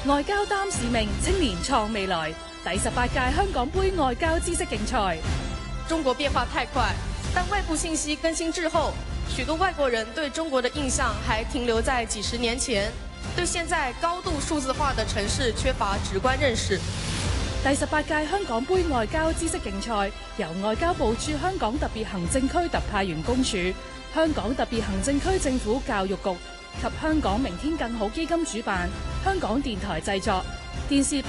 外交擔使命，青年創未來。第18屆香港杯外交知識競賽。 中國變化太快，但外部信息更新滯後，許多外國人對中國的印象還停留在幾十年前，對現在高度數字化的城市缺乏直觀認識。 第18屆香港杯外交知識競賽由外交部駐香港特別行政區特派員公署、香港特別行政區政府教育局及香港明天更好基金主辦，香港電台製作，電視